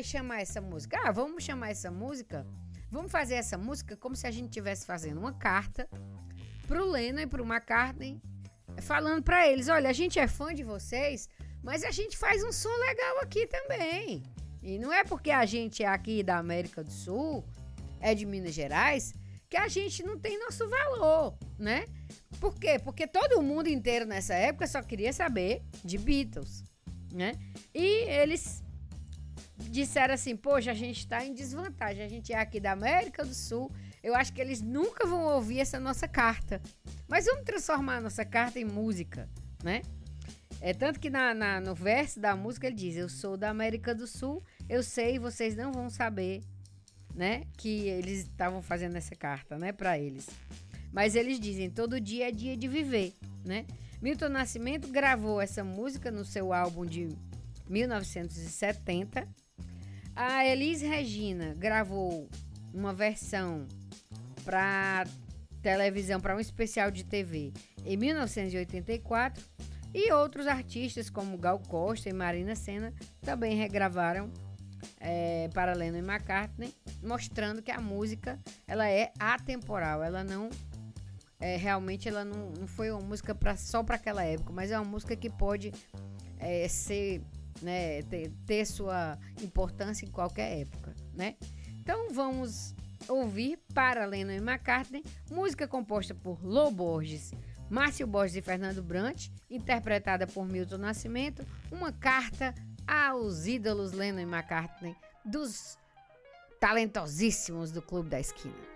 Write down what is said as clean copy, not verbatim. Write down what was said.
vai chamar essa música? Ah, vamos chamar essa música, vamos fazer essa música como se a gente estivesse fazendo uma carta pro Lennon e pro McCartney, falando pra eles, olha, a gente é fã de vocês, mas a gente faz um som legal aqui também. E não é porque a gente é aqui da América do Sul, é de Minas Gerais, que a gente não tem nosso valor, né? Por quê? Porque todo mundo inteiro nessa época só queria saber de Beatles, né? E eles disseram assim, poxa, a gente tá em desvantagem, a gente é aqui da América do Sul, eu acho que eles nunca vão ouvir essa nossa carta. Mas vamos transformar a nossa carta em música, né? É tanto que no verso da música ele diz, eu sou da América do Sul, eu sei, vocês não vão saber, né? Que eles estavam fazendo essa carta, né? Pra eles. Mas eles dizem, todo dia é dia de viver, né? Milton Nascimento gravou essa música no seu álbum de 1970. A Elis Regina gravou uma versão para televisão, para um especial de TV, em 1984. E outros artistas como Gal Costa e Marina Sena também regravaram para Lennon e McCartney, mostrando que a música ela é atemporal, ela não realmente ela não foi uma música só para aquela época, mas é uma música que pode ser, né, ter sua importância em qualquer época, né? Então vamos ouvir para Lennon e McCartney, música composta por Lô Borges, Márcio Borges e Fernando Brant, interpretada por Milton Nascimento, uma carta aos ídolos Lennon e McCartney, dos talentosíssimos do Clube da Esquina.